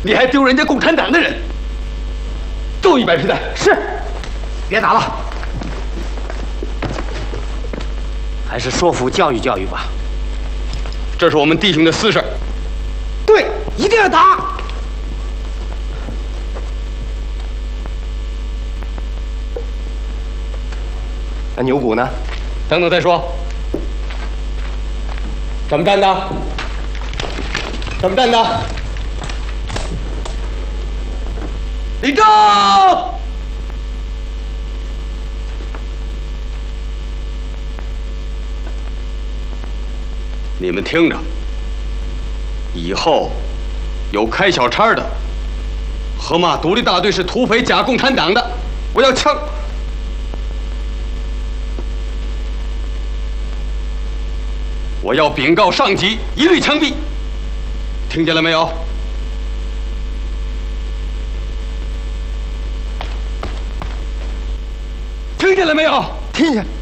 你还丢人家共产党的人！揍100皮带！ 是，别打了， 还是说服教育教育吧。 这是我们弟兄的私事。 对，一定要打。 那牛骨呢？ 等等再说。怎么站的？怎么站的？立正！你们听着，以后有开小差的和骂独立大队是土匪假共产党的，我要枪！我要禀告上级，一律枪毙！听见了没有？听见了没有？ 听见。